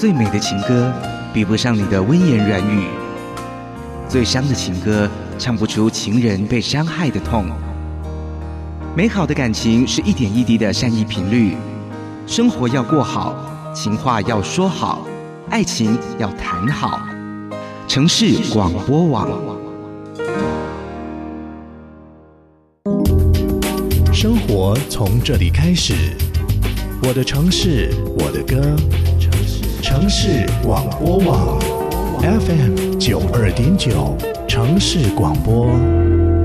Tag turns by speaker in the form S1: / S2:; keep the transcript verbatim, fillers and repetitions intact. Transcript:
S1: 最美的情歌比不上你的温言软语，最伤的情歌唱不出情人被伤害的痛。美好的感情是一点一滴的善意频率，生活要过好，情话要说好，爱情要谈好。城市广播网，
S2: 生活从这里开始，我的城市，我的歌，城市广播网 F M 九二点九，城市广播。